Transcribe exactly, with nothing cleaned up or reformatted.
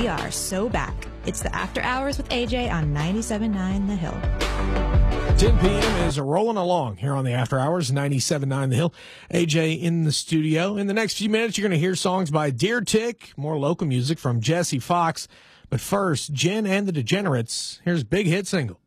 we are so back. It's the After Hours with A J on ninety-seven point nine The Hill. ten p.m. is rolling along here on the After Hours, ninety-seven point nine The Hill. A J in the studio. In the next few minutes, you're going to hear songs by Deer Tick, more local music from Jesse Fox. But first, Jen and the Degenerates. Here's Big Hit Single.